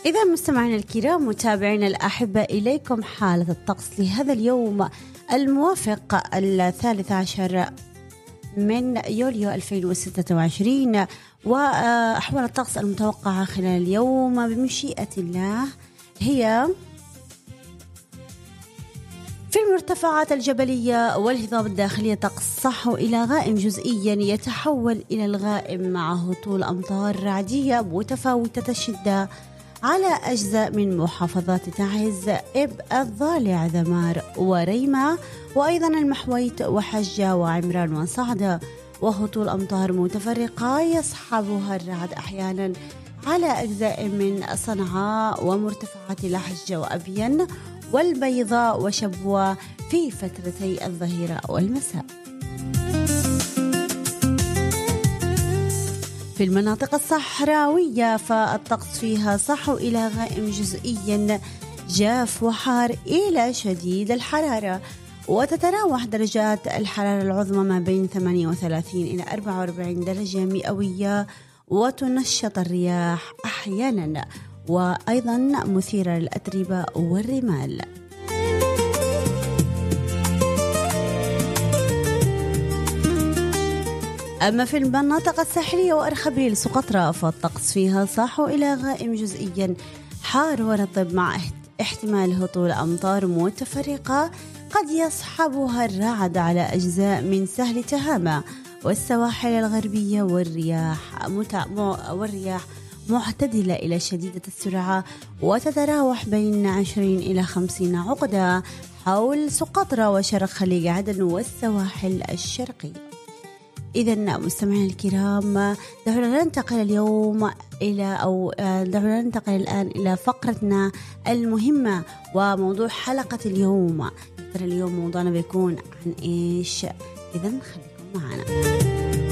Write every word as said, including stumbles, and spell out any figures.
إذا مستمعينا الكرام متابعينا الأحبة، إليكم حالة الطقس لهذا اليوم الموافق الثالث عشر من يوليو ألفين وستة وعشرين، وأحوال الطقس المتوقعة خلال اليوم بمشيئة الله هي في المرتفعات الجبلية والهضاب الداخلية طقس صحو إلى غائم جزئيا يتحول إلى الغائم مع هطول أمطار رعدية متفاوتة الشدة على أجزاء من محافظات تعز، إب، الضالع، ذمار وريمة، وأيضا المحويت وحجة وعمران وصعدة، وهطول أمطار متفرقة يصحبها الرعد أحيانا على أجزاء من صنعاء ومرتفعات لحجة وأبين والبيضاء وشبوة في فترتي الظهيرة والمساء. في المناطق الصحراوية فالطقس فيها صحو إلى غائم جزئيا جاف وحار إلى شديد الحرارة، وتتراوح درجات الحرارة العظمى ما بين ثمانية وثلاثين إلى أربعة وأربعين درجة مئوية، وتنشط الرياح أحيانا وأيضا مثيرة للأتربة والرمال. أما في المناطق الساحلية وأرخبيل سقطرى فالطقس فيها صاحو إلى غائم جزئيا حار ورطب مع احتمال هطول أمطار متفرقة قد يصحبها الرعد على أجزاء من سهل تهامة والسواحل الغربية، والرياح متع... والرياح معتدلة إلى شديدة السرعة وتتراوح بين عشرين إلى خمسين عقدة حول سقطرى وشرق خليج عدن والسواحل الشرقية. إذن مستمعينا الكرام، دعونا ننتقل اليوم إلى أو دعونا ننتقل الآن إلى فقرتنا المهمة وموضوع حلقة اليوم. ترى اليوم موضوعنا بيكون عن إيش؟ إذن خليكم معنا.